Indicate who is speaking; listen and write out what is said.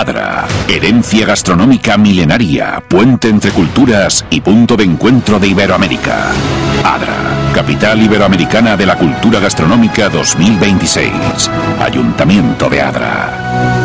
Speaker 1: Adra, herencia gastronómica milenaria, puente entre culturas y punto de encuentro de Iberoamérica. Adra, capital iberoamericana de la cultura gastronómica 2026. Ayuntamiento de Adra.